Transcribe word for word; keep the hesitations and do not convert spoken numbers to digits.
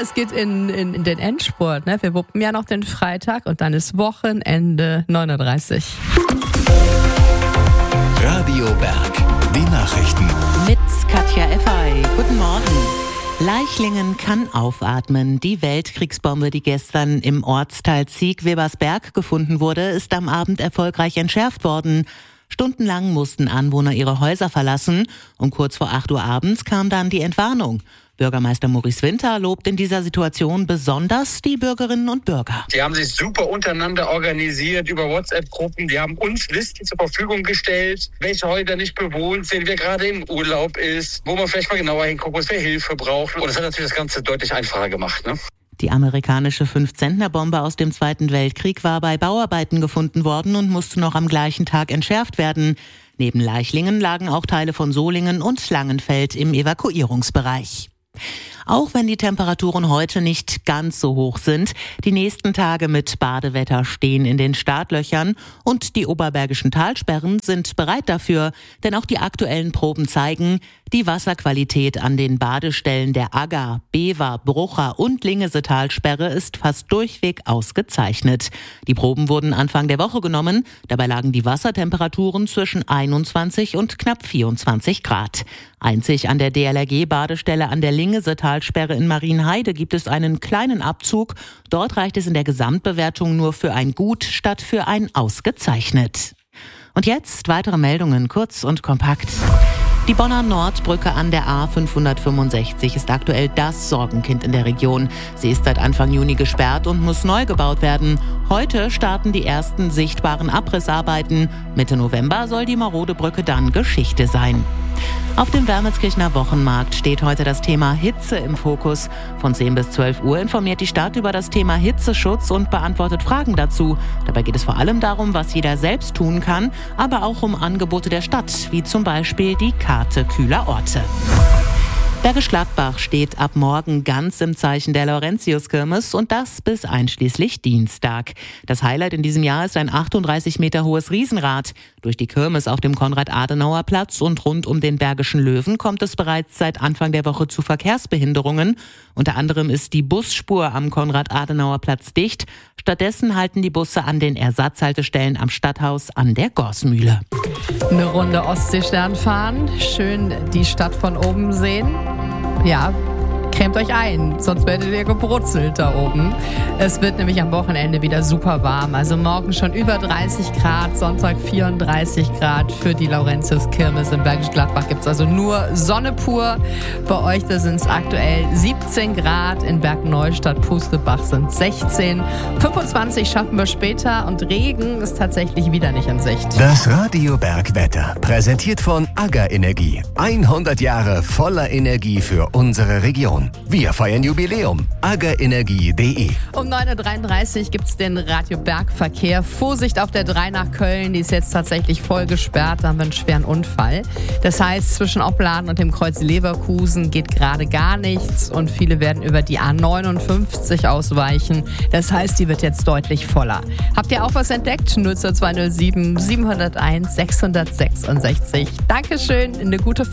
es geht in, in, in den Endspurt. Ne? Wir wuppen ja noch den Freitag und dann ist Wochenende neun Uhr dreißig. Radio Berg, die Nachrichten. Mit Katja Effay. Guten Morgen. Leichlingen kann aufatmen. Die Weltkriegsbombe, die gestern im Ortsteil Zieg-Webersberg gefunden wurde, ist am Abend erfolgreich entschärft worden. Stundenlang mussten Anwohner ihre Häuser verlassen und kurz vor acht Uhr abends kam dann die Entwarnung. Bürgermeister Maurice Winter lobt in dieser Situation besonders die Bürgerinnen und Bürger. Die haben sich super untereinander organisiert über WhatsApp-Gruppen. Die haben uns Listen zur Verfügung gestellt, welche Häuser nicht bewohnt sind, wer gerade im Urlaub ist, wo man vielleicht mal genauer hingucken muss, wer Hilfe braucht. Und das hat natürlich das Ganze deutlich einfacher gemacht, ne? Die amerikanische fünf-Zentner-Bombe aus dem Zweiten Weltkrieg war bei Bauarbeiten gefunden worden und musste noch am gleichen Tag entschärft werden. Neben Leichlingen lagen auch Teile von Solingen und Langenfeld im Evakuierungsbereich. Auch wenn die Temperaturen heute nicht ganz so hoch sind, die nächsten Tage mit Badewetter stehen in den Startlöchern und die oberbergischen Talsperren sind bereit dafür, denn auch die aktuellen Proben zeigen, die Wasserqualität an den Badestellen der Agger, Bever, Brucher und Lingese-Talsperre ist fast durchweg ausgezeichnet. Die Proben wurden Anfang der Woche genommen, dabei lagen die Wassertemperaturen zwischen einundzwanzig und knapp vierundzwanzig Grad. Einzig an der D L R G-Badestelle an der Lingese-Talsperre in Marienheide gibt es einen kleinen Abzug. Dort reicht es in der Gesamtbewertung nur für ein Gut statt für ein Ausgezeichnet. Und jetzt weitere Meldungen, kurz und kompakt. Die Bonner Nordbrücke an der A fünfhundertfünfundsechzig ist aktuell das Sorgenkind in der Region. Sie ist seit Anfang Juni gesperrt und muss neu gebaut werden. Heute starten die ersten sichtbaren Abrissarbeiten. Mitte November soll die marode Brücke dann Geschichte sein. Auf dem Wermelskirchener Wochenmarkt steht heute das Thema Hitze im Fokus. Von zehn bis zwölf Uhr informiert die Stadt über das Thema Hitzeschutz und beantwortet Fragen dazu. Dabei geht es vor allem darum, was jeder selbst tun kann, aber auch um Angebote der Stadt, wie zum Beispiel die Karte kühler Orte. Bergisch Gladbach steht ab morgen ganz im Zeichen der Laurentiuskirmes und das bis einschließlich Dienstag. Das Highlight in diesem Jahr ist ein achtunddreißig Meter hohes Riesenrad. Durch die Kirmes auf dem Konrad-Adenauer-Platz und rund um den Bergischen Löwen kommt es bereits seit Anfang der Woche zu Verkehrsbehinderungen. Unter anderem ist die Busspur am Konrad-Adenauer-Platz dicht. Stattdessen halten die Busse an den Ersatzhaltestellen am Stadthaus an der Gorsmühle. Eine Runde Ostseestern fahren, schön die Stadt von oben sehen. Ja, cremt euch ein, sonst werdet ihr gebrutzelt da oben. Es wird nämlich am Wochenende wieder super warm. Also morgen schon über dreißig Grad, Sonntag vierunddreißig Grad. Für die Laurentiuskirmes in Bergisch Gladbach gibt es also nur Sonne pur. Bei euch da sind es aktuell siebzehn Grad, in Bergneustadt, Pustebach sind sechzehn. fünfundzwanzig schaffen wir später und Regen ist tatsächlich wieder nicht in Sicht. Das Radio Berg Wetter, präsentiert von Agger Energie. hundert Jahre voller Energie für unsere Region. Wir feiern Jubiläum. aggerenergie punkt de. Um neun Uhr dreiunddreißig gibt es den Radio Berg Verkehr. Vorsicht auf der drei nach Köln, die ist jetzt tatsächlich voll gesperrt. Da haben wir einen schweren Unfall. Das heißt, zwischen Opladen und dem Kreuz Leverkusen geht gerade gar nichts und viele werden über die A neunundfünfzig ausweichen. Das heißt, die wird jetzt deutlich voller. Habt ihr auch was entdeckt? null zwei null sieben sieben null eins sechs sechs sechs. Dankeschön, eine gute